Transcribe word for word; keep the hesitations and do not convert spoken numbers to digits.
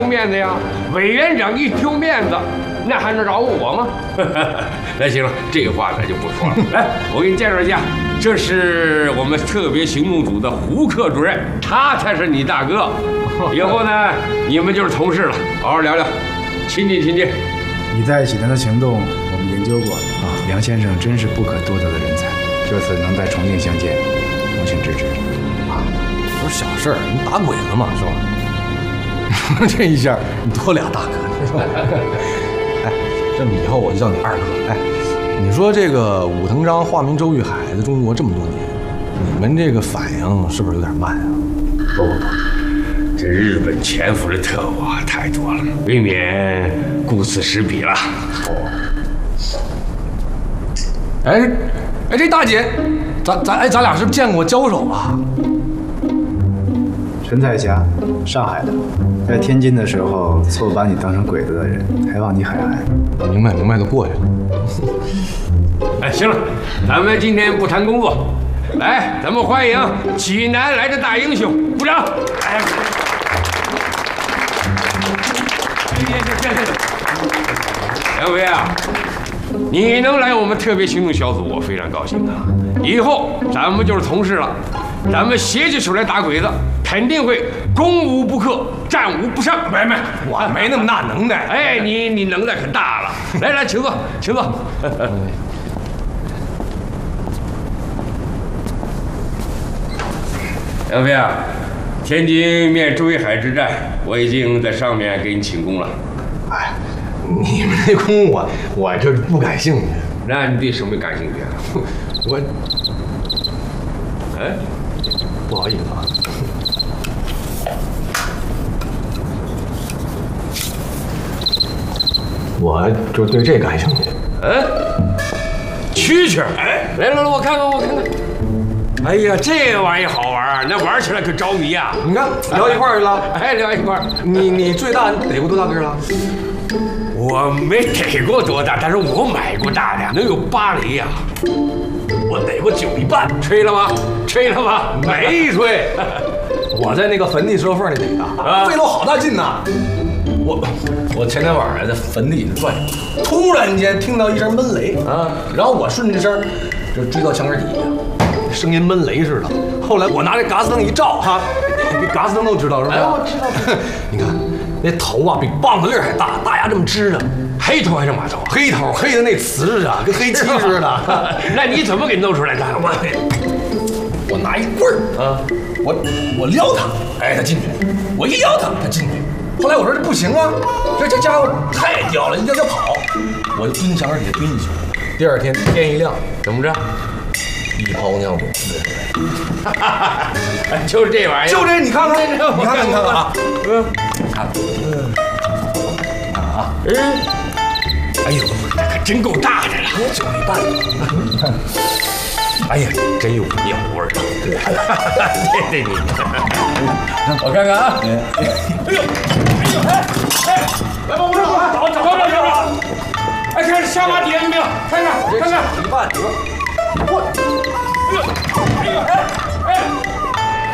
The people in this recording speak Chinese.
面子呀，委员长一丢面子，那还能饶我吗？那行了，这个话咱就不说了。来，我给你介绍一下，这是我们特别行动组的胡克主任，他才是你大哥。以后呢，你们就是同事了，好好聊聊，亲近亲近。 你在济南的行动，我们研究过啊。梁先生真是不可多得的人才，这次能在重庆相见，荣幸之至。 啊，不是小事儿，你打鬼了嘛，是吧？这一下你多俩大哥，是吧？哎，这么以后我就叫你二哥。哎，你说这个武藤章化名周玉海，在中国这么多年，你们这个反应是不是有点慢啊？ 不不不，这日本潜伏的特务啊太多了，未免顾此失彼了。 哎哎，这大姐，咱咱哎，咱俩是不是见过交手啊？ 陈彩霞，上海的，在天津的时候错把你当成鬼子的人，还往你海岸。 明白明白，就过去了。 哎，行了，咱们今天不谈工作，来，咱们欢迎济南来的大英雄，鼓掌！哎，杨飞啊，你能来我们特别行动小组，我非常高兴啊！以后咱们就是同事了，咱们携起手来打鬼子。肯定会攻无不克，战无不胜。没没， 我没那么大能耐。 哎，你你能耐可大了。来来，请坐，请坐。杨飞啊，天津面周玉海之战，我已经在上面给你请功了。 哎，你们那功我我这不感兴趣。 那你对什么感兴趣啊？ 我， 哎， 不好意思啊。我就对这感兴趣。 嗯，蛐蛐，哎，来来来，我看看，我看看。哎呀，这玩意好玩，那玩起来可着迷啊！ 你看，聊一块儿去了。 哎，聊一块儿。 你你最大逮过多大个了？ 我没逮过多大，但是我买过大的，能有八厘呀。 我逮过九一半。 吹了吗？吹了吗？ 没吹。我在那个坟地石头缝里逮的，费了我好大劲呐。我我前天晚上在坟地里转，突然间听到一声闷雷啊，然后我顺着声就追到墙根底下，声音闷雷似的。后来我拿这嘎斯灯一照，哈，这嘎斯灯都知道是吧？哎，我知道。你看那头啊，比棒子粒儿还大，大牙这么支着， 黑头还是马头？ 黑头，黑的那瓷啊，跟黑漆似的。 那你怎么给弄出来的？我我拿一棍儿啊，我我撩他，哎，他进去；我一撩他，他进去。后来我说这不行啊，这这家伙太屌了，要要跑，我就蹲墙上给他蹲进去。第二天天一亮， 怎么着？ 一泡尿不哈哈哈！就是这玩意儿， 就这，你看看，你看看，你看看啊，嗯，看，嗯，看啊， 嗯，哎呦，这可真够大的了， 九一半了，你看。 哎呀，真有尿味儿啊！对，对对，你，我看看啊！哎呦，哎呦，哎哎，来帮我找啊！找找找找找！哎，看下巴底下有没有？看看看看， 一半，我。